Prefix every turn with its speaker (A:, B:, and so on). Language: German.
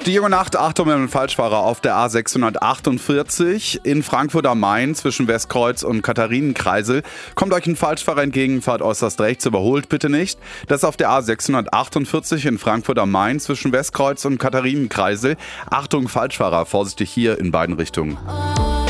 A: Diago Nacht, Achtung mit dem Falschfahrer auf der A648 in Frankfurt am Main zwischen Westkreuz und Katharinenkreisel. Kommt euch ein Falschfahrer entgegen, fahrt äußerst rechts, überholt bitte nicht. Das ist auf der A648 in Frankfurt am Main zwischen Westkreuz und Katharinenkreisel. Achtung Falschfahrer, vorsichtig hier in beiden Richtungen.